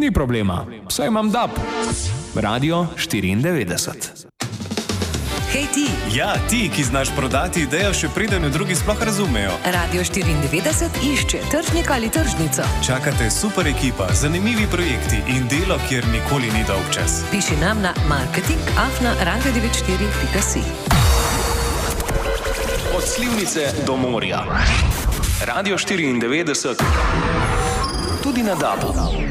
Ni problema, saj imam DAB. Radio 94. Hej ti! Ja, ti, ki znaš prodati idejo, še preden jo drugi sploh razumejo. Radio 94 išče tržnika ali tržnico. Čakate super ekipa, zanimivi projekti in delo, kjer nikoli ni dolg čas. Piši nam na marketing@radio94.si. Od Slivnice do morja. Radio 94. Tudi na DAB-u.